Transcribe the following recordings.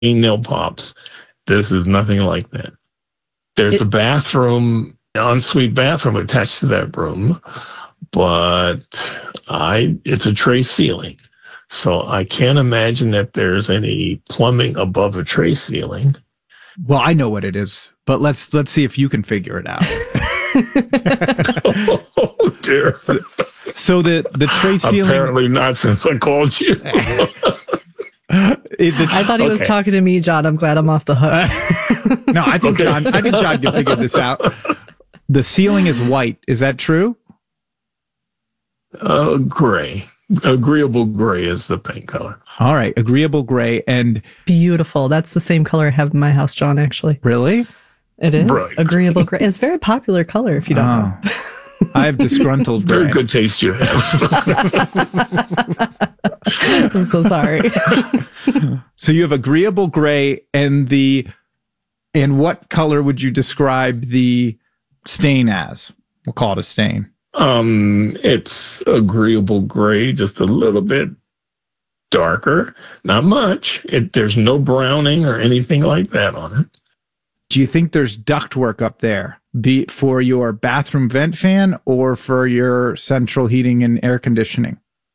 nail pops. This is nothing like that. There's a bathroom, ensuite bathroom attached to that room, but it's a tray ceiling. So I can't imagine that there's any plumbing above a tray ceiling. Well, I know what it is, but let's see if you can figure it out. Oh dear. So the tray ceiling. Apparently not, since I called you. I thought he was talking to me, John. I'm glad I'm off the hook. No, I think John can figure this out. The ceiling is white. Is that true? Gray. Agreeable gray is the paint color. All right, agreeable gray. And beautiful. That's the same color I have in my house, John, actually. Really? It is. Right. Agreeable gray. It's a very popular color, if you don't know. I have disgruntled gray. Very good taste you have. I'm so sorry. So you have agreeable gray, and what color would you describe the stain as? We'll call it a stain. It's agreeable gray, just a little bit darker, not much. There's no browning or anything like that on it. Do you think there's ductwork up there, be it for your bathroom vent fan or for your central heating and air conditioning?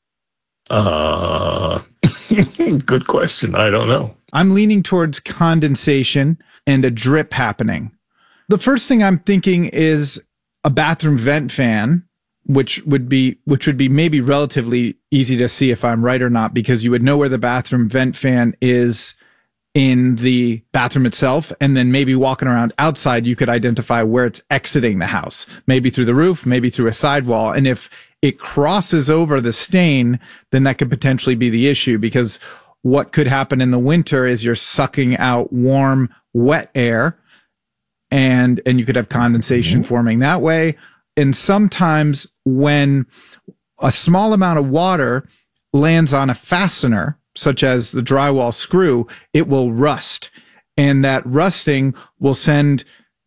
Good question. I don't know. I'm leaning towards condensation and a drip happening. The first thing I'm thinking is a bathroom vent fan, which would be maybe relatively easy to see if I'm right or not, because you would know where the bathroom vent fan is in the bathroom itself, and then maybe walking around outside, you could identify where it's exiting the house, maybe through the roof, maybe through a sidewall. And if it crosses over the stain, then that could potentially be the issue, because what could happen in the winter is you're sucking out warm, wet air, and you could have condensation forming that way. And sometimes when a small amount of water lands on a fastener, such as the drywall screw, it will rust. And that rusting will send,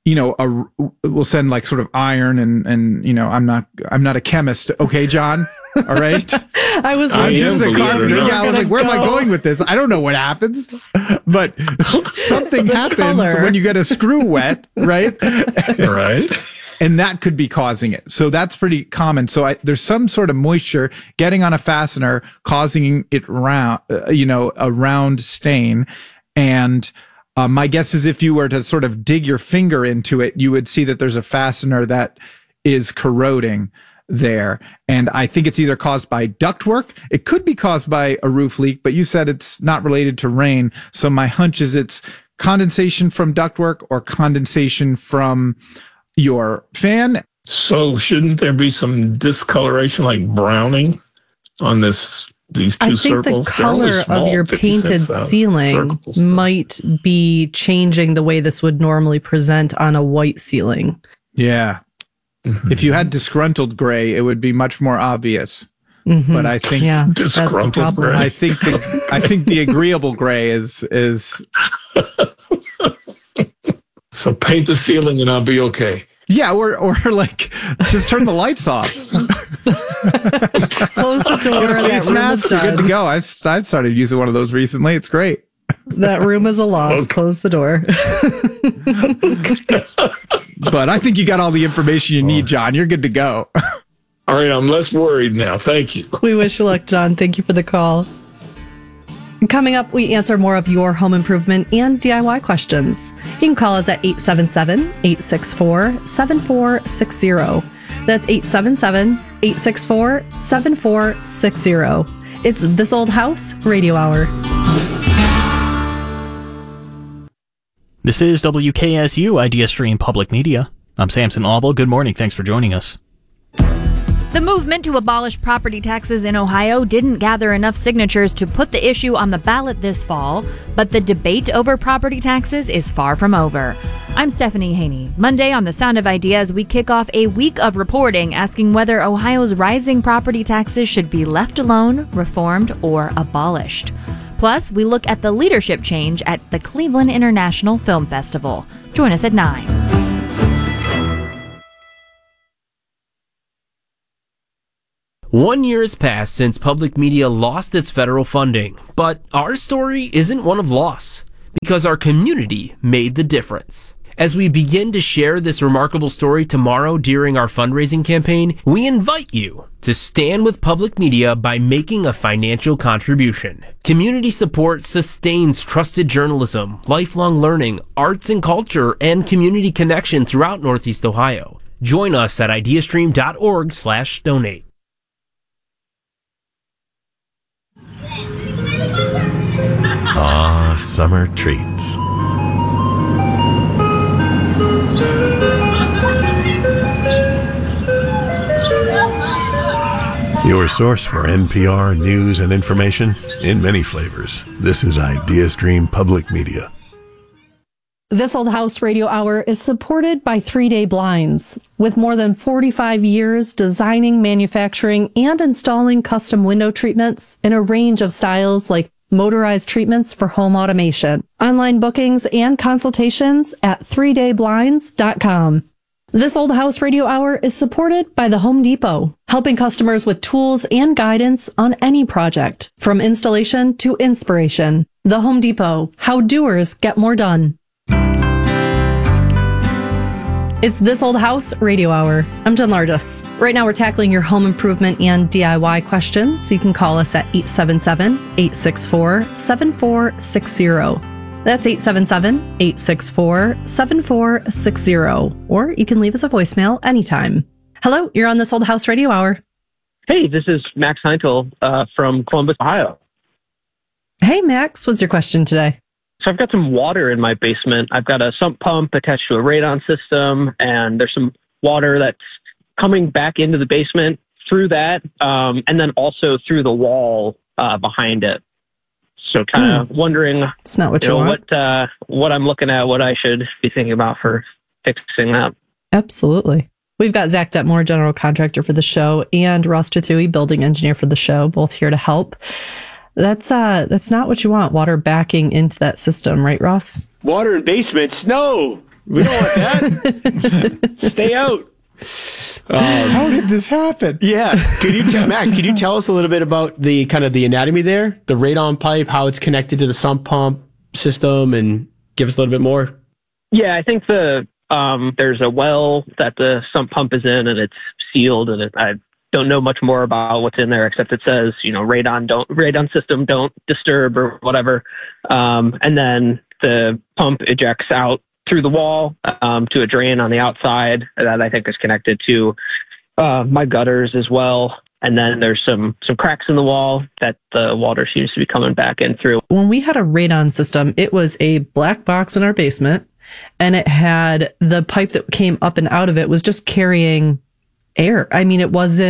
like sort of iron and I'm not a chemist. Okay, John? All right. I was just a carpenter. Yeah, I was like, where am I going with this? I don't know what happens, but something happens when you get a screw wet, right? Right. And that could be causing it. So that's pretty common. So there's some sort of moisture getting on a fastener, causing it a round stain. And my guess is if you were to sort of dig your finger into it, you would see that there's a fastener that is corroding there. And I think it's either caused by ductwork. It could be caused by a roof leak, but you said it's not related to rain. So my hunch is it's condensation from ductwork or condensation from your fan. So shouldn't there be some discoloration, like browning, on these two circles? I think the color of your painted ceiling might be changing the way this would normally present on a white ceiling. Yeah. Mm-hmm. If you had disgruntled gray, it would be much more obvious. Mm-hmm. But I think that's the problem. I think the agreeable gray is. So paint the ceiling and I'll be okay. Yeah, or like just turn the lights off. Close the door. Get a face mask. You're good to go. I've started using one of those recently. It's great. That room is a loss. Okay. Close the door. But I think you got all the information you need, John. You're good to go. All right, I'm less worried now. Thank you. We wish you luck, John. Thank you for the call. Coming up, we answer more of your home improvement and DIY questions. You can call us at 877-864-7460. That's 877-864-7460. It's This Old House Radio Hour. This is WKSU Idea Stream Public Media. I'm Samson Auble. Good morning. Thanks for joining us. The movement to abolish property taxes in Ohio didn't gather enough signatures to put the issue on the ballot this fall, but the debate over property taxes is far from over. I'm Stephanie Haney. Monday on The Sound of Ideas, we kick off a week of reporting asking whether Ohio's rising property taxes should be left alone, reformed, or abolished. Plus, we look at the leadership change at the Cleveland International Film Festival. Join us at 9. One year has passed since public media lost its federal funding, but our story isn't one of loss. because our community made the difference. As we begin to share this remarkable story tomorrow during our fundraising campaign, we invite you to stand with public media by making a financial contribution. Community support sustains trusted journalism, lifelong learning, arts and culture, and community connection throughout Northeast Ohio. Join us at ideastream.org/donate. Ah, summer treats. Your source for NPR news and information in many flavors. This is IdeaStream Public Media. This Old House Radio Hour is supported by 3 Day Blinds. With more than 45 years designing, manufacturing, and installing custom window treatments in a range of styles like motorized treatments for home automation. Online bookings and consultations at 3dayblinds.com. This Old House Radio Hour is supported by the Home Depot, helping customers with tools and guidance on any project, from installation to inspiration. The Home Depot, how doers get more done. It's This Old House Radio Hour. I'm Jen Lardis. Right now we're tackling your home improvement and DIY questions. You can call us at 877-864-7460. That's 877-864-7460. Or you can leave us a voicemail anytime. Hello, you're on This Old House Radio Hour. Hey, this is Max Heintel from Columbus, Ohio. Hey, Max, what's your question today? So I've got some water in my basement. I've got a sump pump attached to a radon system, and there's some water that's coming back into the basement through that, and then also through the wall behind it. So kind of wondering, it's not what you want. What I'm looking at, what I should be thinking about for fixing that. Absolutely. We've got Zach Detmore, general contractor for the show, and Ross Tuthui, building engineer for the show, both here to help. That's not what you want, water backing into that system, right, Ross? Water in basements? No, we don't want that. Stay out. How did this happen? Yeah. Max, could you tell us a little bit about the kind of the anatomy there, the radon pipe, how it's connected to the sump pump system, and give us a little bit more? Yeah, I think there's a well that the sump pump is in, and it's sealed, and I don't know much more about what's in there, except it says, radon system, don't disturb or whatever. And then the pump ejects out through the wall to a drain on the outside that I think is connected to my gutters as well. And then there's some cracks in the wall that the water seems to be coming back in through. When we had a radon system, it was a black box in our basement, and it had the pipe that came up and out of it was just carrying air. I mean,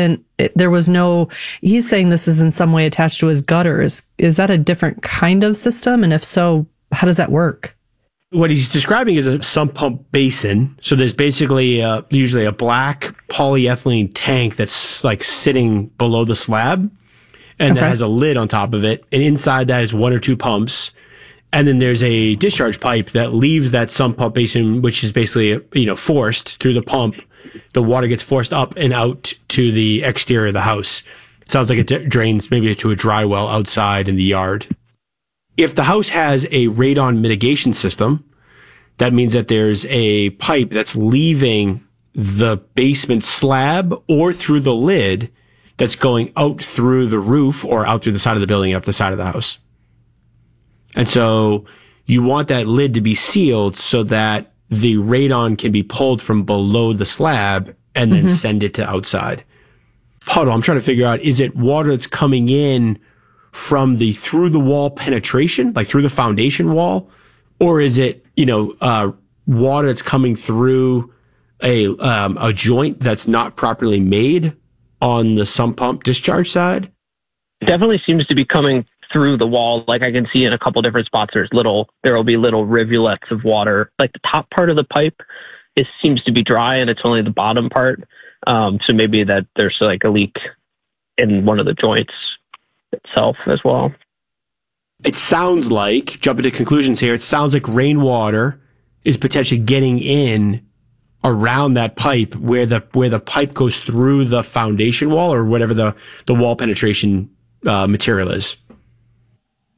he's saying this is in some way attached to his gutters. Is that a different kind of system? And if so, how does that work? What he's describing is a sump pump basin. So there's basically usually a black polyethylene tank that's like sitting below the slab, and that has a lid on top of it. And inside that is one or two pumps. And then there's a discharge pipe that leaves that sump pump basin, which is basically, forced through the pump. The water gets forced up and out to the exterior of the house. It sounds like it drains maybe to a dry well outside in the yard. If the house has a radon mitigation system, that means that there's a pipe that's leaving the basement slab or through the lid that's going out through the roof or out through the side of the building up the side of the house. And so you want that lid to be sealed so that the radon can be pulled from below the slab and then send it to outside. Puddle, I'm trying to figure out, is it water that's coming in from the through the wall penetration, like through the foundation wall, or is it water that's coming through a joint that's not properly made on the sump pump discharge side? It definitely seems to be coming through the wall. Like I can see in a couple different spots, there will be little rivulets of water. Like the top part of the pipe seems to be dry, and it's only the bottom part. So maybe that there's like a leak in one of the joints itself as well. It sounds like, jumping to conclusions here, it sounds like rainwater is potentially getting in around that pipe where the pipe goes through the foundation wall or whatever the wall penetration material is.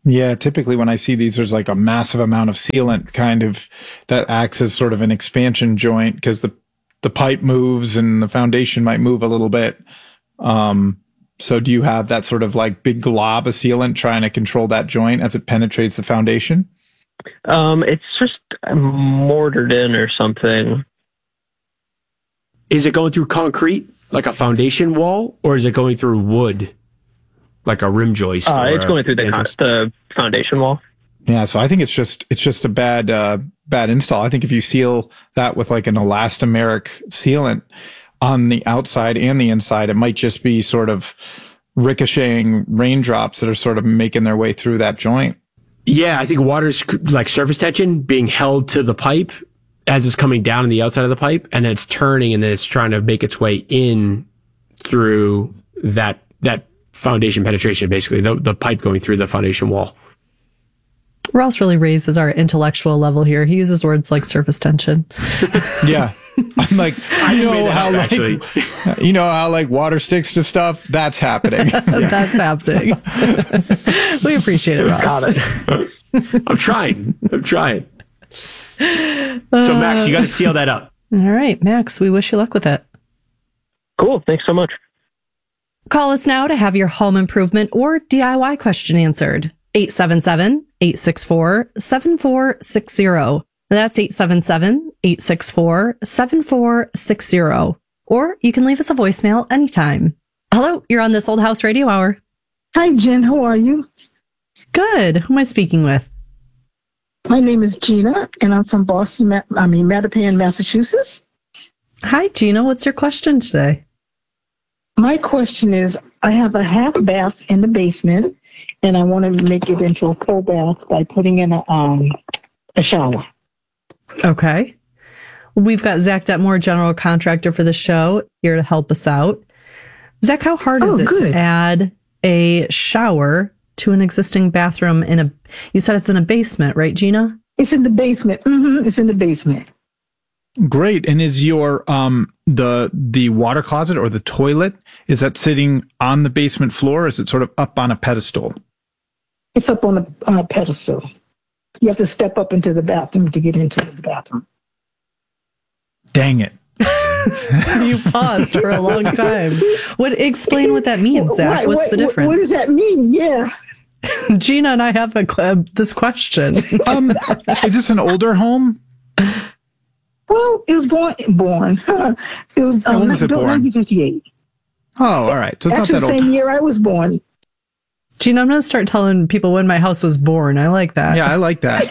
Yeah, typically when I see these, there's like a massive amount of sealant kind of that acts as sort of an expansion joint because the pipe moves and the foundation might move a little bit. So do you have that sort of like big glob of sealant trying to control that joint as it penetrates the foundation? It's just mortared in or something. Is it going through concrete, like a foundation wall, or is it going through wood, like a rim joist? It's going through the foundation wall. Yeah, so I think it's just a bad install. I think if you seal that with like an elastomeric sealant on the outside and the inside, it might just be sort of ricocheting raindrops that are sort of making their way through that joint. Yeah, I think water's like surface tension being held to the pipe as it's coming down on the outside of the pipe, and then it's turning and then it's trying to make its way in through that foundation penetration, basically, the pipe going through the foundation wall. Ross really raises our intellectual level here. He uses words like surface tension. Yeah. I'm like, you know how like water sticks to stuff? That's happening. That's happening. We appreciate it, Ross. Got it. I'm trying. So Max, you got to seal that up. All right, Max, we wish you luck with it. Cool. Thanks so much. Call us now to have your home improvement or DIY question answered. 877-864-7460. That's 877-864-7460. Or you can leave us a voicemail anytime. Hello, you're on This Old House Radio Hour. Hi, Jen. How are you? Good. Who am I speaking with? My name is Gina, and I'm from Mattapan, Massachusetts. Hi, Gina. What's your question today? My question is, I have a half bath in the basement, and I want to make it into a full bath by putting in a shower. Okay. We've got Zach Detmore, general contractor for the show, here to help us out. Zach, how hard is it to add a shower to an existing bathroom you said it's in a basement, right, Gina? It's in the basement. Mm-hmm. It's in the basement. Great. And is your the water closet or the toilet, is that sitting on the basement floor, or is it sort of up on a pedestal? It's up on a pedestal. You have to step up into the bathroom to get into the bathroom. Dang it. You paused for a long time. Explain what that means, Zach. What's the difference? What does that mean? Yeah. Gina and I have this question. Is this an older home? Well, it was born. It was when was it built born? 1958. Oh, all right. So it's actually not that the old. same year I was born. Gina, I'm going to start telling people when my house was born. I like that. Yeah, I like that.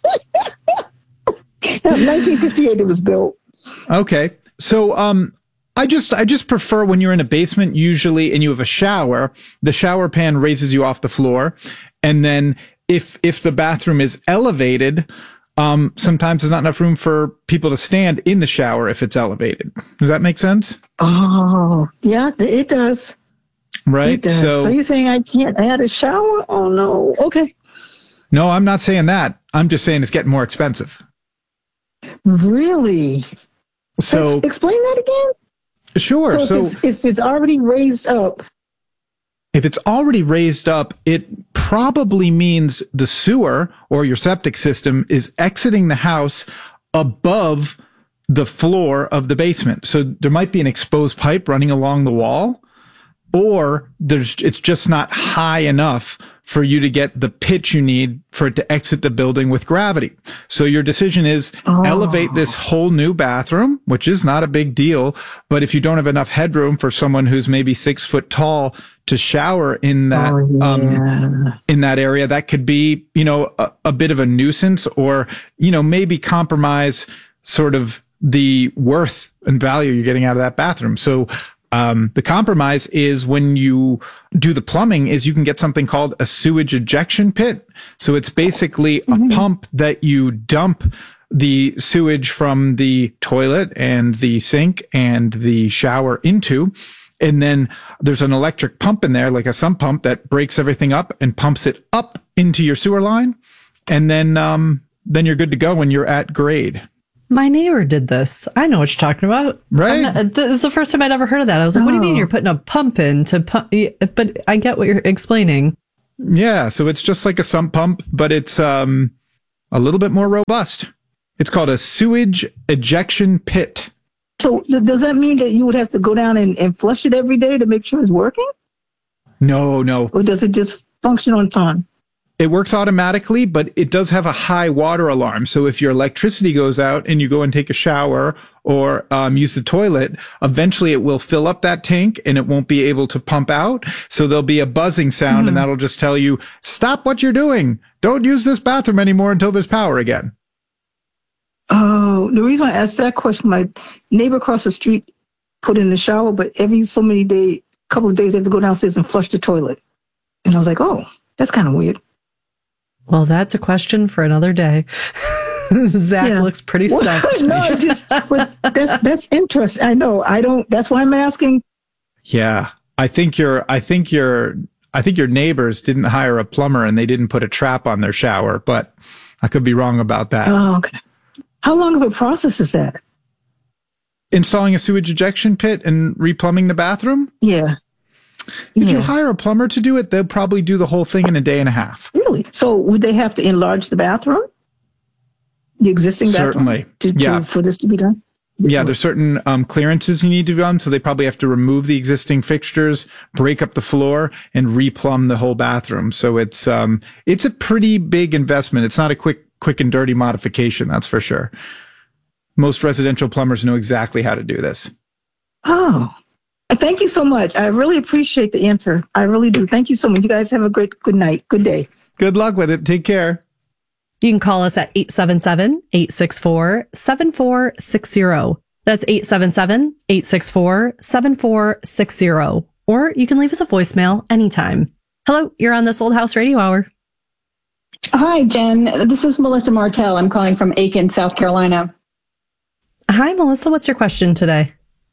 1958 it was built. Okay. So I just prefer when you're in a basement usually and you have a shower, the shower pan raises you off the floor. And then if the bathroom is elevated, sometimes there's not enough room for people to stand in the shower if it's elevated. Does that make sense? Oh, yeah, it does. Right. It does. So you're saying I can't add a shower? Oh, no. Okay. No, I'm not saying that. I'm just saying it's getting more expensive. Really? So explain that again. Sure. So if it's already raised up. If it's already raised up, it probably means the sewer or your septic system is exiting the house above the floor of the basement. So there might be an exposed pipe running along the wall, or it's just not high enough for you to get the pitch you need for it to exit the building with gravity. So your decision is elevate this whole new bathroom, which is not a big deal. But if you don't have enough headroom for someone who's maybe 6 foot tall to shower in that, in that area, that could be, a bit of a nuisance, or, maybe compromise sort of the worth and value you're getting out of that bathroom. So, the compromise is when you do the plumbing is you can get something called a sewage ejection pit. So it's basically a pump that you dump the sewage from the toilet and the sink and the shower into. And then there's an electric pump in there, like a sump pump, that breaks everything up and pumps it up into your sewer line. And then you're good to go when you're at grade. My neighbor did this. I know what you're talking about. Right. This is the first time I'd ever heard of that. I was like, what do you mean you're putting a pump in to pump? But I get what you're explaining. Yeah, so it's just like a sump pump, but it's a little bit more robust. It's called a sewage ejection pit. So does that mean that you would have to go down and flush it every day to make sure it's working? No. Or does it just function on time? It works automatically, but it does have a high water alarm. So if your electricity goes out and you go and take a shower or use the toilet, eventually it will fill up that tank and it won't be able to pump out. So there'll be a buzzing sound and that'll just tell you, stop what you're doing. Don't use this bathroom anymore until there's power again. Oh, the reason I asked that question, my neighbor across the street put in the shower, but every so many days, couple of days, they have to go downstairs and flush the toilet. And I was like, oh, that's kind of weird. Well, that's a question for another day. Zach looks pretty stumped. No, that's interesting. I know. That's why I'm asking. Yeah. I think your neighbors didn't hire a plumber and they didn't put a trap on their shower, but I could be wrong about that. Oh, okay. How long of a process is that? Installing a sewage ejection pit and replumbing the bathroom? Yeah. If you hire a plumber to do it, they'll probably do the whole thing in a day and a half. Really? So would they have to enlarge the bathroom? The existing bathroom? Certainly. For this to be done? Yeah, there's certain clearances you need to run, so they probably have to remove the existing fixtures, break up the floor, and replumb the whole bathroom. So it's a pretty big investment. It's not a quick and dirty modification, that's for sure. Most residential plumbers know exactly how to do this. Oh, thank you so much. I really appreciate the answer. I really do. Thank you so much. You guys have a good night. Good day. Good luck with it. Take care. You can call us at 877-864-7460. That's 877-864-7460. Or you can leave us a voicemail anytime. Hello, you're on This Old House Radio Hour. Hi, Jen. This is Melissa Martell. I'm calling from Aiken, South Carolina. Hi, Melissa. What's your question today?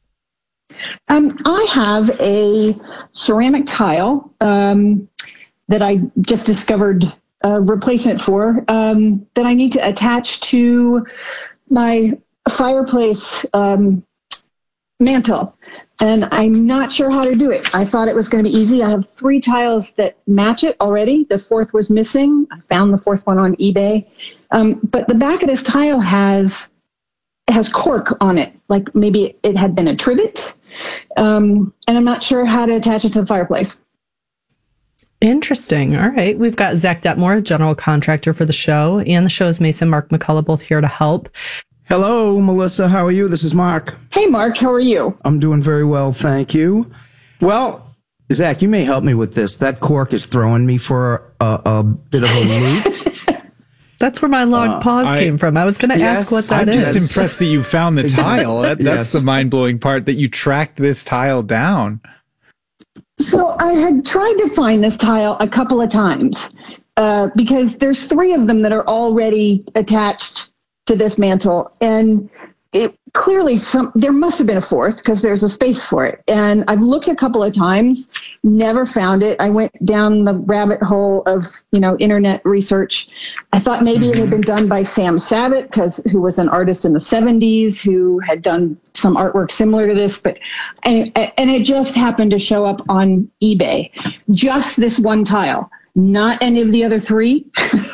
I have a ceramic tile that I just discovered a replacement for that I need to attach to my fireplace mantle. And I'm not sure how to do it. I thought it was going to be easy. I have 3 tiles that match it already. The 4th was missing. I found the 4th one on eBay. But the back of this tile has cork on it, like maybe it had been a trivet. And I'm not sure how to attach it to the fireplace. Interesting. All right. We've got Zach Detmore, general contractor for the show, and the show's Mason Mark McCullough, both here to help. Hello, Melissa. How are you? This is Mark. Hey, Mark. How are you? I'm doing very well, thank you. Well, Zach, you may help me with this. That cork is throwing me for a bit of a loop. That's where my long pause came from. I was going to ask what that is. I'm just impressed that you found the tile. That's the mind-blowing part, that you tracked this tile down. So I had tried to find this tile a couple of times because there's 3 of them that are already attached to this mantle. And it clearly there must have been a 4th because there's a space for it. And I've looked a couple of times, never found it. I went down the rabbit hole of, internet research. I thought maybe it had been done by Sam Savitt, who was an artist in the 70s who had done some artwork similar to this, and it just happened to show up on eBay. Just this one tile, not any of the other 3.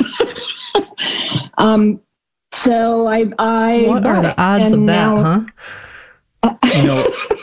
So I what are the odds of that, huh?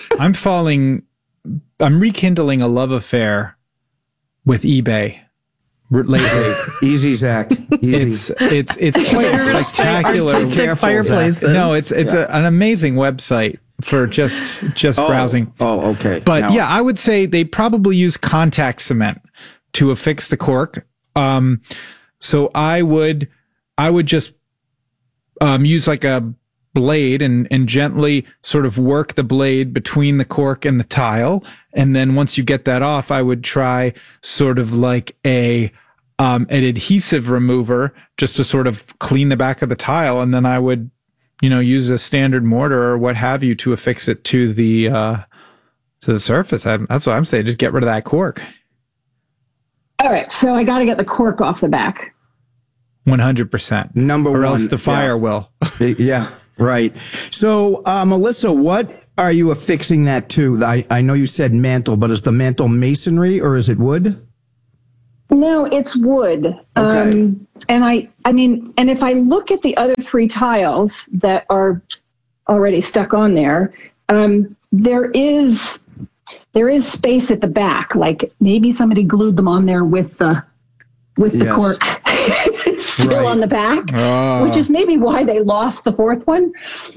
I'm rekindling a love affair with eBay lately. Easy, Zach. Easy. It's quite spectacular. Fireplaces. No, it's an amazing website for just browsing. Oh, okay. But I would say they probably use contact cement to affix the cork. So I would just use like a blade and gently sort of work the blade between the cork and the tile. And then once you get that off, I would try sort of like an adhesive remover just to sort of clean the back of the tile. And then I would, use a standard mortar or what have you to affix it to the surface. That's what I'm saying. Just get rid of that cork. All right. So I got to get the cork off the back. 100%. Number one. Or else the fire will. Yeah, right. So, Melissa, what are you affixing that to? I know you said mantle, but is the mantle masonry or is it wood? No, it's wood. Okay. And if I look at the other 3 tiles that are already stuck on there, there is space at the back. Like maybe somebody glued them on there with the cork still on the back, which is maybe why they lost the 4th one.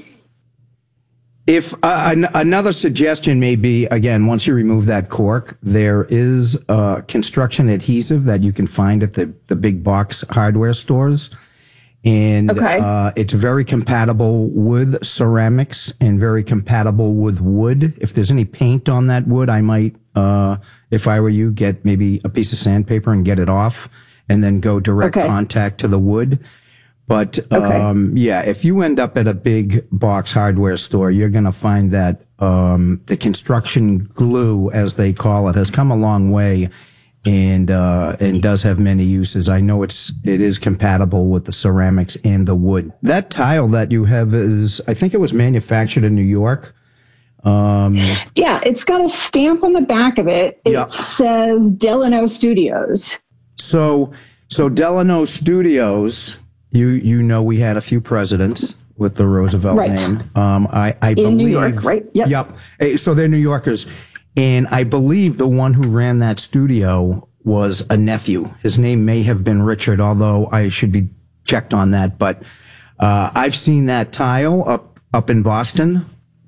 If another suggestion may be, again, once you remove that cork, there is construction adhesive that you can find at the big box hardware stores. And it's very compatible with ceramics and very compatible with wood. If there's any paint on that wood, I might, if I were you, get maybe a piece of sandpaper and get it off and then go direct contact to the wood. But if you end up at a big box hardware store, you're going to find that the construction glue, as they call it, has come a long way and does have many uses. I know it is compatible with the ceramics and the wood. That tile that you have I think it was manufactured in New York. It's got a stamp on the back of it. It says Delano Studios. So Delano Studios. You know, we had a few presidents with the Roosevelt name. I believe in New York, right? Yep. So they're New Yorkers, and I believe the one who ran that studio was a nephew. His name may have been Richard, although I should be checked on that. But I've seen that tile up in Boston,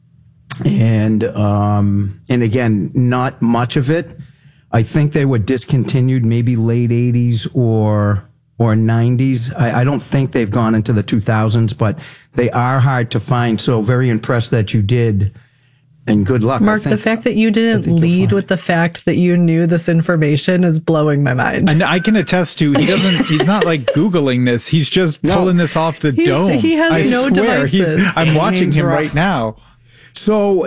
and again, not much of it. I think they were discontinued maybe late 80s or 90s. I don't think they've gone into the 2000s, but they are hard to find. So very impressed that you did, and good luck. Mark, the fact that you didn't lead with the fact that you knew this information is blowing my mind. And I can attest to, he's not like Googling this. He's just pulling this off the dome. He has no devices. I'm watching him right now. So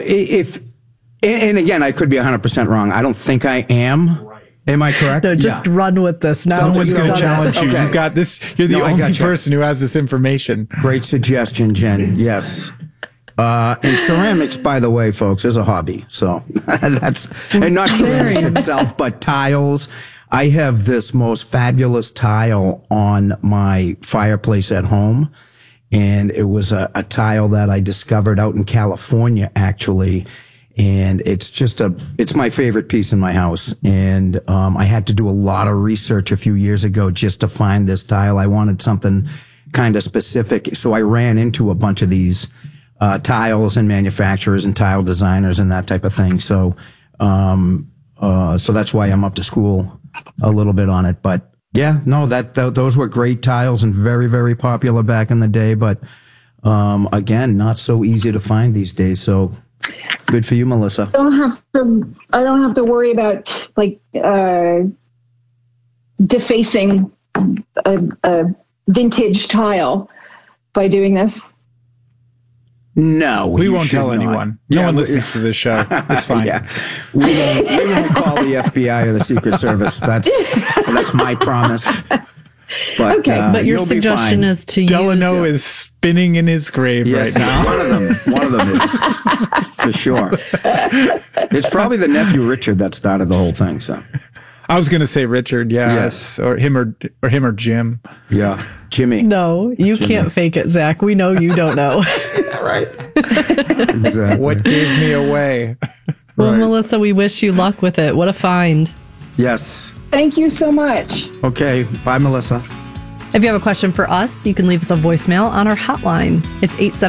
and again, I could be 100% wrong. I don't think I am. Am I correct? No, just run with this. Now someone's going to challenge you. You've got this. You're the only person who has this information. Great suggestion, Jen. Yes. And ceramics, by the way, folks, is a hobby. So and not ceramics itself, but tiles. I have this most fabulous tile on my fireplace at home. And it was a tile that I discovered out in California, actually. And it's my favorite piece in my house. And I had to do a lot of research a few years ago just to find this tile. I wanted something kind of specific. So I ran into a bunch of these tiles and manufacturers and tile designers and that type of thing. So so that's why I'm up to school a little bit on it. But yeah, no, those were great tiles and very, very popular back in the day. But again, not so easy to find these days. So good for you, Melissa. I don't have to worry about like defacing a vintage tile by doing this. No, we won't tell anyone. No one listens to this show. It's fine. We won't call the FBI or the Secret Service. That's my promise. But, but your suggestion is to Delano is spinning in his grave right now. One of them is for sure. It's probably the nephew Richard that started the whole thing. So I was going to say Richard, yes, or him or Jim. Yeah, Jimmy. No, you can't fake it, Zach. We know you don't know. Right. Exactly. What gave me away? Well, Melissa, we wish you luck with it. What a find. Yes. Thank you so much. Okay. Bye, Melissa. If you have a question for us, you can leave us a voicemail on our hotline. It's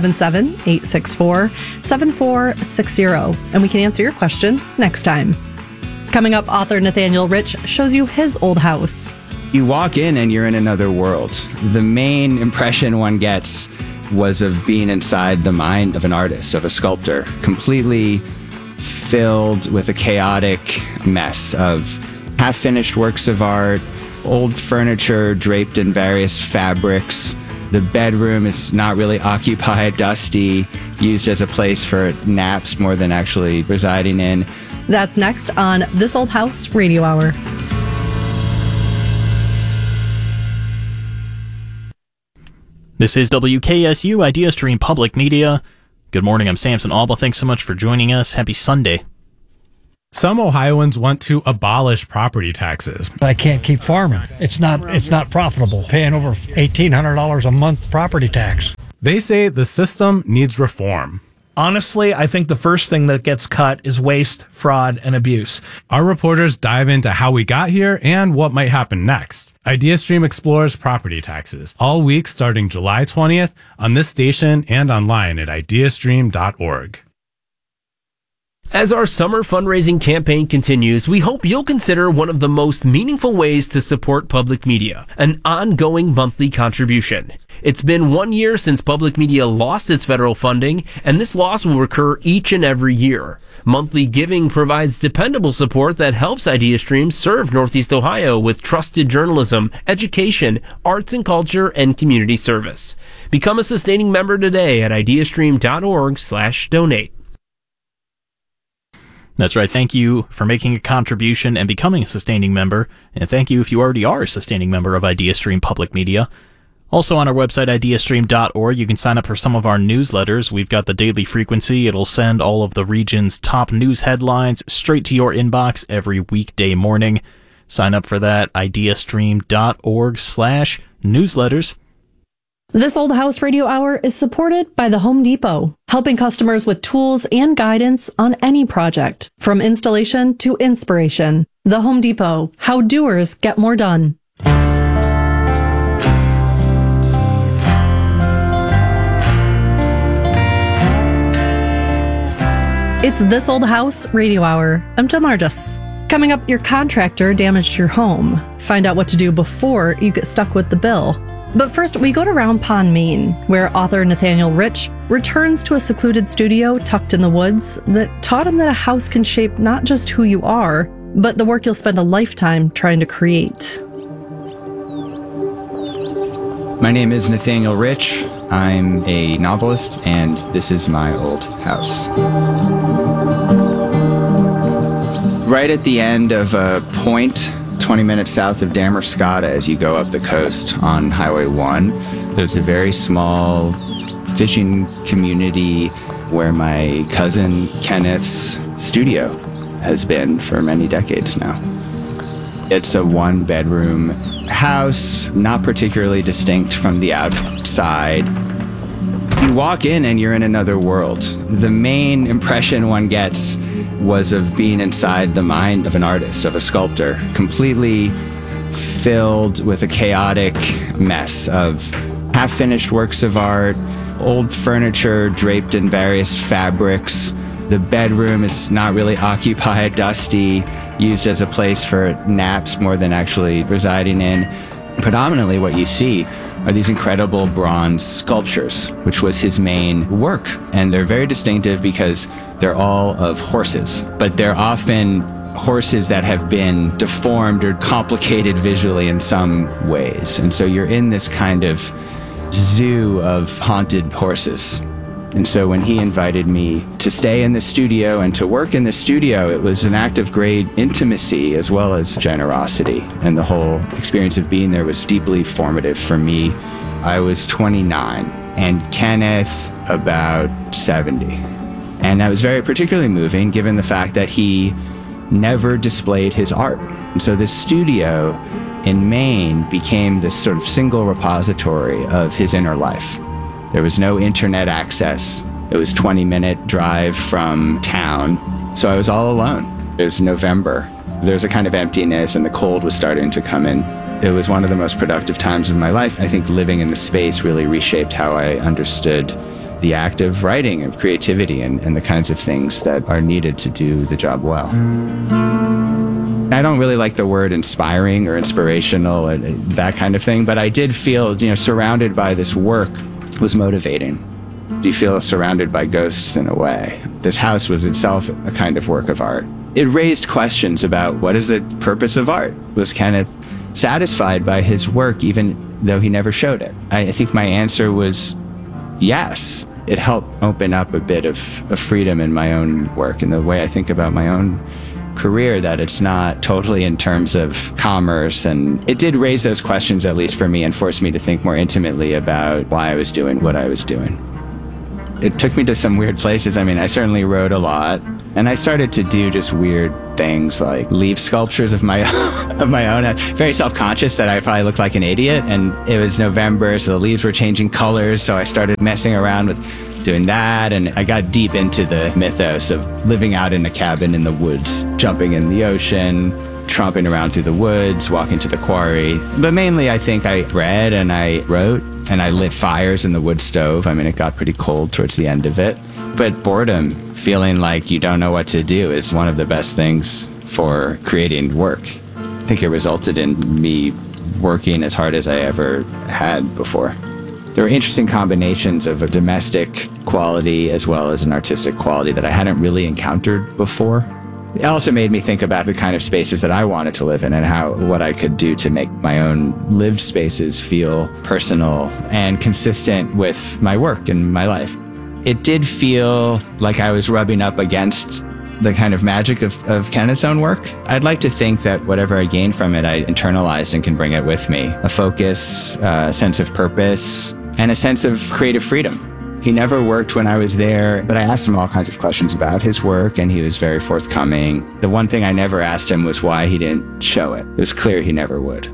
877-864-7460, and we can answer your question next time. Coming up, author Nathaniel Rich shows you his old house. You walk in and you're in another world. The main impression one gets was of being inside the mind of an artist, of a sculptor, completely filled with a chaotic mess of half-finished works of art, old furniture draped in various fabrics. The bedroom is not really occupied, dusty, used as a place for naps more than actually residing in. That's next on This Old House Radio Hour. This is WKSU Idea Stream Public Media. Good morning, I'm Samson Alba. Thanks so much for joining us. Happy Sunday. Some Ohioans want to abolish property taxes. I can't keep farming. It's not profitable, paying over $1,800 a month property tax. They say the system needs reform. Honestly, I think the first thing that gets cut is waste, fraud, and abuse. Our reporters dive into how we got here and what might happen next. IdeaStream explores property taxes all week starting July 20th on this station and online at ideastream.org. As our summer fundraising campaign continues, we hope you'll consider one of the most meaningful ways to support public media, an ongoing monthly contribution. It's been 1 year since public media lost its federal funding, and this loss will recur each and every year. Monthly giving provides dependable support that helps IdeaStream serve Northeast Ohio with trusted journalism, education, arts and culture, and community service. Become a sustaining member today at ideastream.org/donate. That's right. Thank you for making a contribution and becoming a sustaining member. And thank you if you already are a sustaining member of IdeaStream Public Media. Also on our website, ideastream.org, you can sign up for some of our newsletters. We've got the Daily Frequency. It'll send all of the region's top news headlines straight to your inbox every weekday morning. Sign up for that, ideastream.org/newsletters. This Old House Radio Hour is supported by the Home Depot, helping customers with tools and guidance on any project, from installation to inspiration. The Home Depot, how doers get more done. It's This Old House Radio Hour. I'm Jen Largess. Coming up, your contractor damaged your home. Find out what to do before you get stuck with the bill. But first, we go to Round Pond, Maine, where author Nathaniel Rich returns to a secluded studio tucked in the woods that taught him that a house can shape not just who you are, but the work you'll spend a lifetime trying to create. My name is Nathaniel Rich. I'm a novelist, and this is my old house. Right at the end of a point 20 minutes south of Damerscott as you go up the coast on Highway 1. There's a very small fishing community where my cousin Kenneth's studio has been for many decades now. It's a one-bedroom house, not particularly distinct from the outside. You walk in and you're in another world. The main impression one gets was of being inside the mind of an artist, of a sculptor, completely filled with a chaotic mess of half-finished works of art, old furniture draped in various fabrics. The bedroom is not really occupied, dusty, used as a place for naps more than actually residing in. Predominantly what you see are these incredible bronze sculptures, which was his main work. And they're very distinctive because they're all of horses, but they're often horses that have been deformed or complicated visually in some ways. And so you're in this kind of zoo of haunted horses. And so when he invited me to stay in the studio and to work in the studio, it was an act of great intimacy as well as generosity. And the whole experience of being there was deeply formative for me. I was 29 and Kenneth about 70. And that was very particularly moving given the fact that he never displayed his art. And so this studio in Maine became this sort of single repository of his inner life. There was no internet access. It was a 20-minute drive from town. So I was all alone. It was November. There was a kind of emptiness and the cold was starting to come in. It was one of the most productive times of my life. I think living in the space really reshaped how I understood the act of writing, of creativity, and the kinds of things that are needed to do the job well. I don't really like the word inspiring or inspirational and that kind of thing, but I did feel, surrounded by this work was motivating. You feel surrounded by ghosts in a way. This house was itself a kind of work of art. It raised questions about what is the purpose of art? Was Kenneth satisfied by his work even though he never showed it? I think my answer was yes. It helped open up a bit of freedom in my own work and the way I think about my own career, that it's not totally in terms of commerce. And it did raise those questions, at least for me, and forced me to think more intimately about why I was doing what I was doing. It took me to some weird places. I mean, I certainly wrote a lot, and I started to do just weird things like leaf sculptures of my own. I'm very self-conscious that I probably look like an idiot, and it was November, so the leaves were changing colors, so I started messing around with doing that, and I got deep into the mythos of living out in a cabin in the woods, jumping in the ocean, tromping around through the woods, walking to the quarry. But mainly I think I read and I wrote and I lit fires in the wood stove. I mean, it got pretty cold towards the end of it. But boredom, feeling like you don't know what to do, is one of the best things for creating work. I think it resulted in me working as hard as I ever had before. There were interesting combinations of a domestic quality as well as an artistic quality that I hadn't really encountered before. It also made me think about the kind of spaces that I wanted to live in and what I could do to make my own lived spaces feel personal and consistent with my work and my life. It did feel like I was rubbing up against the kind of magic of Kenneth's own work. I'd like to think that whatever I gained from it, I internalized and can bring it with me. A focus, a sense of purpose, and a sense of creative freedom. He never worked when I was there, but I asked him all kinds of questions about his work, and he was very forthcoming. The one thing I never asked him was why he didn't show it. It was clear he never would.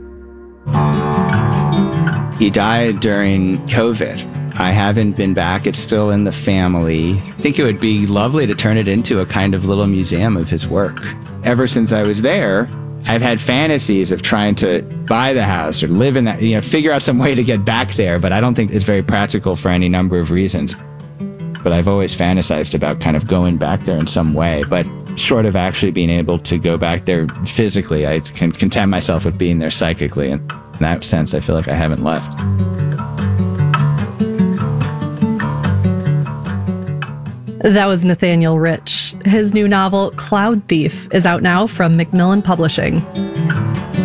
He died during COVID. I haven't been back. It's still in the family. I think it would be lovely to turn it into a kind of little museum of his work. Ever since I was there, I've had fantasies of trying to buy the house or live in that, figure out some way to get back there, but I don't think it's very practical for any number of reasons. But I've always fantasized about kind of going back there in some way, but short of actually being able to go back there physically, I can content myself with being there psychically. And in that sense, I feel like I haven't left. That was Nathaniel Rich. His new novel, Cloud Thief, is out now from Macmillan Publishing.